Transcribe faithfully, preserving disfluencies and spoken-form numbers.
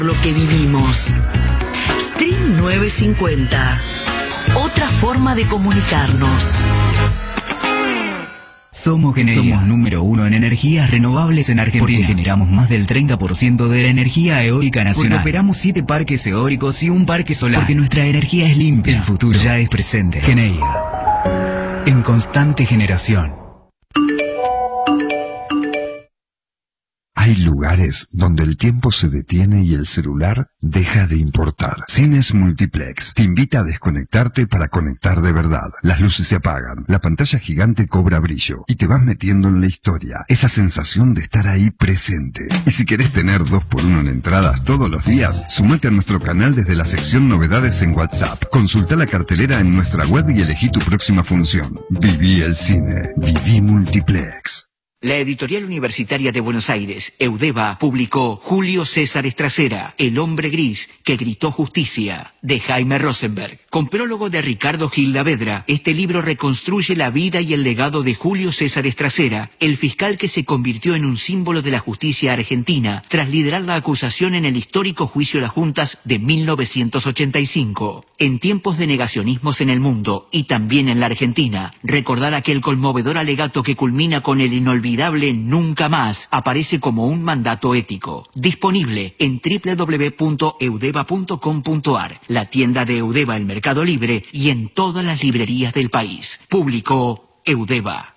Lo que vivimos. Stream novecientos cincuenta. Otra forma de comunicarnos. Somos Geneia. Somos número uno en energías renovables en Argentina. Porque generamos más del treinta por ciento de la energía eólica nacional. Porque operamos siete parques eólicos y un parque solar. Porque nuestra energía es limpia. El futuro ya es presente. Geneia. En constante generación. Hay lugares donde el tiempo se detiene y el celular deja de importar. Cines Multiplex te invita a desconectarte para conectar de verdad. Las luces se apagan, la pantalla gigante cobra brillo y te vas metiendo en la historia. Esa sensación de estar ahí presente. Y si querés tener dos por uno en entradas todos los días, sumate a nuestro canal desde la sección novedades en WhatsApp. Consulta la cartelera en nuestra web y elegí tu próxima función. Viví el cine. Viví Multiplex. La Editorial Universitaria de Buenos Aires, Eudeva, publicó Julio César Estracera, El hombre gris que gritó justicia, de Jaime Rosenberg. Con prólogo de Ricardo Gil Lavedra, este libro reconstruye la vida y el legado de Julio César Estracera, el fiscal que se convirtió en un símbolo de la justicia argentina tras liderar la acusación en el histórico juicio de las Juntas de mil novecientos ochenta y cinco. En tiempos de negacionismos en el mundo y también en la Argentina, recordar aquel conmovedor alegato que culmina con el inolvidable Nunca Más aparece como un mandato ético. Disponible en doble u doble u doble u punto eudeva punto com punto ar, la tienda de Eudeva El Mercado Libre y en todas las librerías del país. Publicó Eudeva.